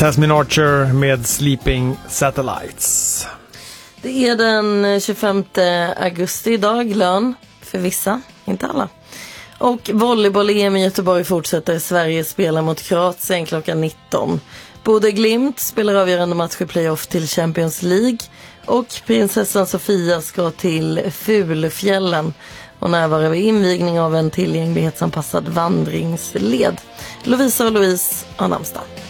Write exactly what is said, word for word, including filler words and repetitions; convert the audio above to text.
Tasmin Archer med Sleeping Satellites. Det är den tjugofemte augusti idag, lön för vissa, inte alla. Och volleyboll-E M i Göteborg fortsätter. Sverige spelar mot Kroatien klockan nitton. Bode Glimt spelar avgörande match i playoff till Champions League. Och prinsessan Sofia ska till Fulfjällen och närvara vid invigning av en tillgänglighetsanpassad vandringsled. Lovisa och Louise har namnsdag.